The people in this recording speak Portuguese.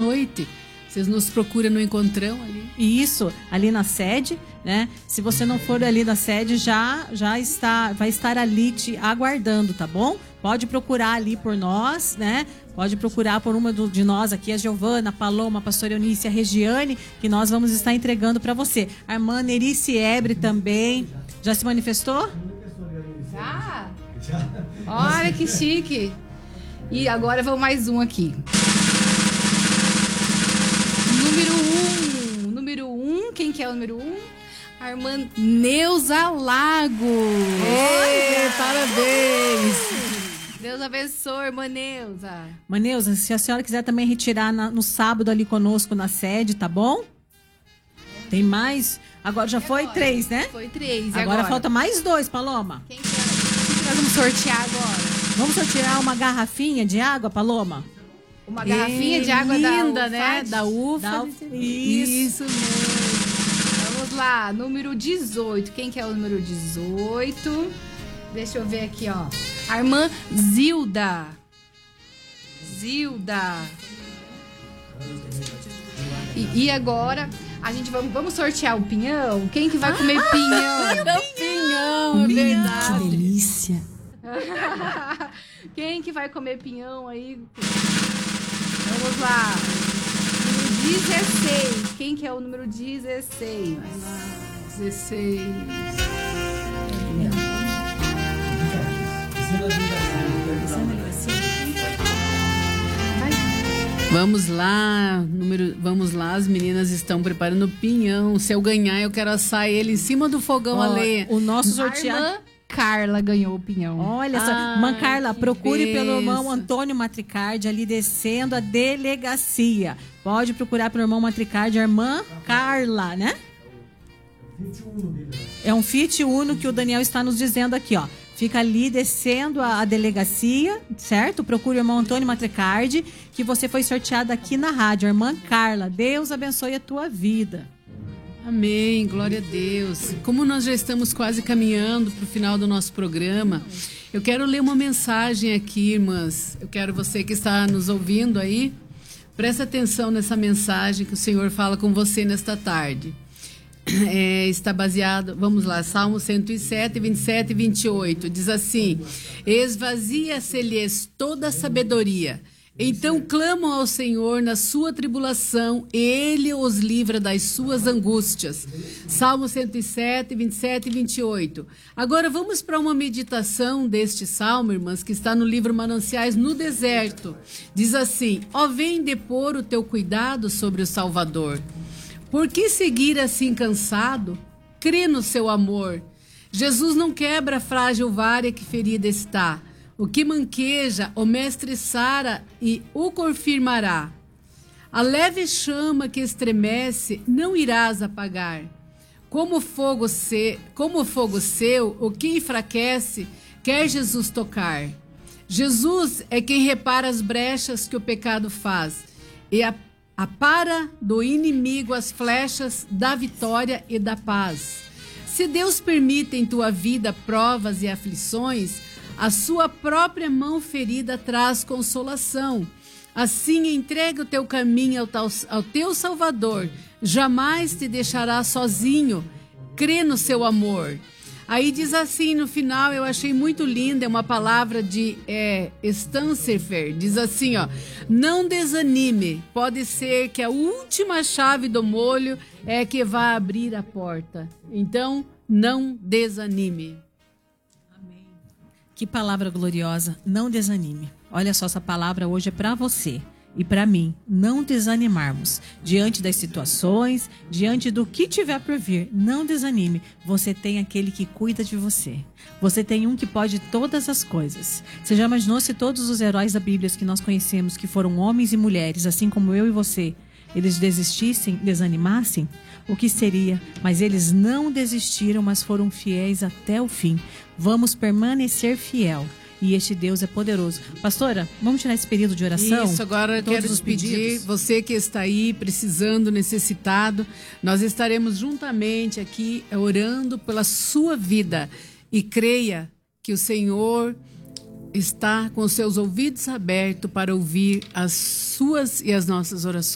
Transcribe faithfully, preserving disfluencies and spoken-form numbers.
noite. Vocês nos procuram no encontrão ali. Isso, ali na sede, né? Se você não for ali na sede, já, já está, vai estar ali te aguardando, tá bom? Pode procurar ali por nós, né? Pode procurar por uma do, de nós aqui, a Giovana, a Paloma, a pastora Eunice, a Regiane, que nós vamos estar entregando para você. A irmã Nerice Ebre também. Já se manifestou? Já? Olha que chique. E agora vamos mais um aqui. Número um. Número um. Quem que é o número um? A irmã Neuza Lago. Oi, parabéns. Deus abençoe, irmã Neuza. Irmã Neuza, se a senhora quiser também retirar na, no sábado ali conosco na sede, tá bom? Tem mais? Agora já foi agora? três, né? Foi três. Agora, agora falta mais dois, Paloma. Quem que, é? Quem que nós vamos sortear agora? Vamos sortear uma garrafinha de água, Paloma? Uma garrafinha e de água linda, da né? Da U F A. Da U- Isso. Isso. Isso mesmo. Vamos lá, número dezoito. Quem que é o número dezoito? Deixa eu ver aqui, ó. A irmã Zilda. Zilda. E, e agora, a gente vamos, vamos sortear o pinhão? Quem que vai comer pinhão? Pinhão, é verdade. Que delícia. Quem que vai comer pinhão aí? Vamos lá. Número dezesseis. Quem que é o número dezesseis? dezesseis. Vamos lá, número, vamos lá, as meninas estão preparando o pinhão. Se eu ganhar, eu quero assar ele em cima do fogão Ó, a lenha. o nosso A sorteado. irmã Carla ganhou o pinhão. Olha só, Ai, irmã Carla, que procure pelo irmão benção. Antônio Matricardi ali descendo a delegacia. Pode procurar pelo irmão Matricardi, a irmã Carla, né? É um Fiat Uno que o Daniel está nos dizendo aqui, ó. Fica ali descendo a, a delegacia, certo? Procure o irmão Antônio Matricardi, que você foi sorteado aqui na rádio. A irmã Carla, Deus abençoe a tua vida. Amém, glória a Deus. Como nós já estamos quase caminhando para o final do nosso programa, eu quero ler uma mensagem aqui, irmãs. Eu quero você que está nos ouvindo aí, presta atenção nessa mensagem que o Senhor fala com você nesta tarde. É, está baseado, vamos lá, Salmo cento e sete, vinte e sete e vinte e oito, diz assim: esvazia-se-lhes toda a sabedoria, então clamam ao Senhor na sua tribulação, Ele os livra das suas angústias. Salmo cento e sete, vinte e sete e vinte e oito. Agora vamos para uma meditação deste salmo, irmãs, que está no livro Mananciais no Deserto. Diz assim: ó, vem depor o teu cuidado sobre o Salvador. Por que seguir assim cansado? Crê no seu amor. Jesus não quebra a frágil vara que ferida está. O que manqueja, o mestre sara e o confirmará. A leve chama que estremece, não irás apagar. Como fogo, se, como fogo seu, o que enfraquece, quer Jesus tocar. Jesus é quem repara as brechas que o pecado faz e a apara do inimigo as flechas da vitória e da paz. Se Deus permite em tua vida provas e aflições, a sua própria mão ferida traz consolação. Assim, entrega o teu caminho ao, tau, ao teu Salvador. Jamais te deixará sozinho. Crê no seu amor. Aí diz assim no final, eu achei muito linda, é uma palavra de é, Stansifer, diz assim, ó: não desanime, pode ser que a última chave do molho é que vá abrir a porta. Então, não desanime. Amém. Que palavra gloriosa, não desanime. Olha só, essa palavra hoje é para você e para mim, não desanimarmos diante das situações, diante do que tiver por vir. Não desanime. Você tem aquele que cuida de você. Você tem um que pode todas as coisas. Você já imaginou se todos os heróis da Bíblia que nós conhecemos, que foram homens e mulheres, assim como eu e você, eles desistissem, desanimassem? O que seria? Mas eles não desistiram, mas foram fiéis até o fim. Vamos permanecer fiel. E este Deus é poderoso. Pastora, vamos tirar esse período de oração? Isso, agora eu Todos quero os te pedir, pedidos. você que está aí precisando, necessitado, nós estaremos juntamente aqui orando pela sua vida. E creia que o Senhor está com seus ouvidos abertos para ouvir as suas e as nossas orações.